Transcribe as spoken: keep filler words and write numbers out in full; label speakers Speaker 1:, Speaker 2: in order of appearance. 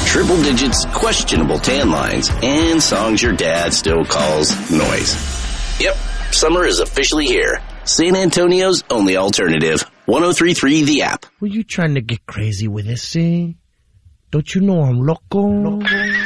Speaker 1: triple digits, questionable tan lines, and songs your dad still calls noise. Yep, summer is officially here. San Antonio's only alternative. one oh three point three The App.
Speaker 2: Were you trying to get crazy with this, eh? Don't you know I'm loco? loco.